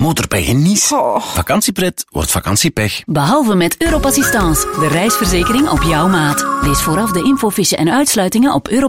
motorpech en niets. Oh. Vakantiepret wordt vakantiepech. Behalve met Europassistance, de reisverzekering op jouw maat. Lees vooraf de infofiche en uitsluitingen op